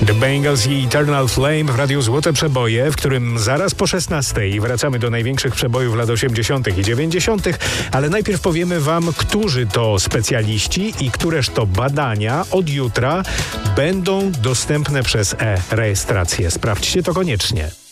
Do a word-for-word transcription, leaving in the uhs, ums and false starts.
The Bangles i Eternal Flame w Radiu Złote Przeboje, w którym zaraz po szesnastej wracamy do największych przebojów lat osiemdziesiątych i dziewięćdziesiątych, ale najpierw powiemy wam, którzy to specjaliści i któreż to badania od jutra będą dostępne przez e-rejestrację. Sprawdźcie to koniecznie.